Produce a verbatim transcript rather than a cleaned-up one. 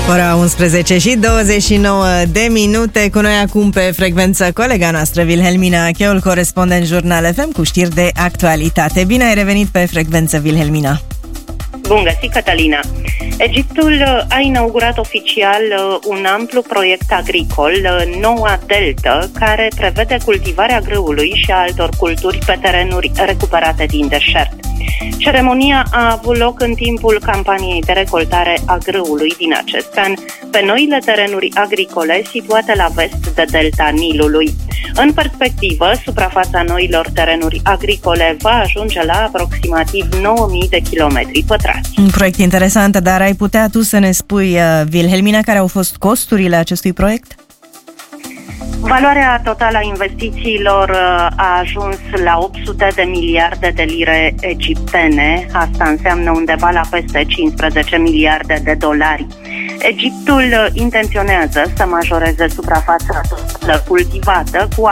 Ora unsprezece și douăzeci și nouă de minute. Cu noi acum pe frecvență colega noastră Wilhelmina Cheol, corespondent Jurnal F M cu știri de actualitate. Bine ai revenit pe frecvență, Wilhelmina. Bun găsit, Cătălina! Egiptul a inaugurat oficial un amplu proiect agricol, Noua Delta, care prevede cultivarea grâului și a altor culturi pe terenuri recuperate din deșert. Ceremonia a avut loc în timpul campaniei de recoltare a grâului din acest an, pe noile terenuri agricole situate la vest de delta Nilului. În perspectivă, suprafața noilor terenuri agricole va ajunge la aproximativ nouă mii de kilometri pătrați. Un proiect interesant, dar ai putea tu să ne spui, Wilhelmina, care au fost costurile acestui proiect? Valoarea totală a investițiilor a ajuns la opt sute de miliarde de lire egiptene. Asta înseamnă undeva la peste cincisprezece miliarde de dolari. Egiptul intenționează să majoreze suprafața totală cultivată cu